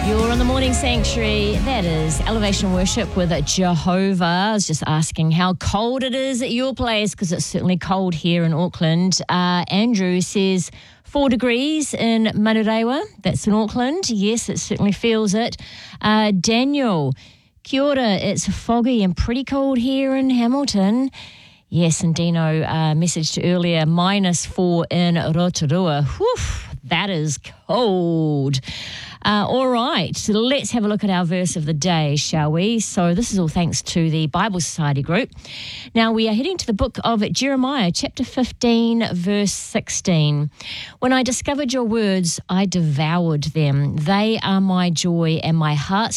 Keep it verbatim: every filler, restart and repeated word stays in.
You're on the Morning Sanctuary. That is Elevation Worship with Jehovah. I was just asking how cold it is at your place, because it's certainly cold here in Auckland. Uh, Andrew says four degrees in Manurewa. That's in Auckland. Yes, it certainly feels it. Uh, Daniel, kia ora. It's foggy and pretty cold here in Hamilton. Yes, and Dino uh, messaged earlier, minus four in Rotorua. Whew, that is cold. Uh, all right, so let's have a look at our verse of the day, shall we? So this is all thanks to the Bible Society group. Now we are heading to the book of Jeremiah, chapter fifteen, verse sixteen. When I discovered your words, I devoured them. They are my joy and my heart's